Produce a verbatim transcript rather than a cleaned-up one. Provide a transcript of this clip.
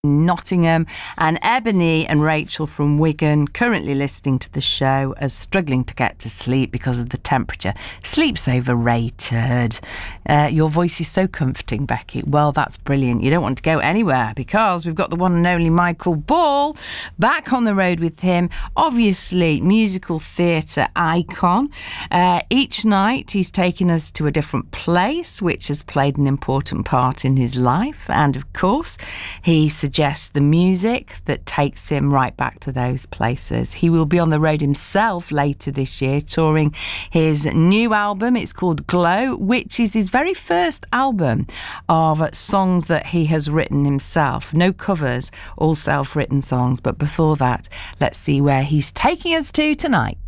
Nottingham, and Ebony and Rachel from Wigan, currently listening to the show, as struggling to get to sleep because of the temperature. Sleep's overrated. Uh, your voice is so comforting, Becky. Well, that's brilliant. You don't want to go anywhere because we've got the one and only Michael Ball back on the road with him. Obviously, musical theatre icon. Uh, each night he's taken us to a different place, which has played an important part in his life. And of course, he suggests the music that takes him right back to those places. He will be on the road himself later this year, touring his new album. It's called Glow, which is his very first album of songs that he has written himself. No covers, all self-written songs. But before that, let's see where he's taking us to tonight.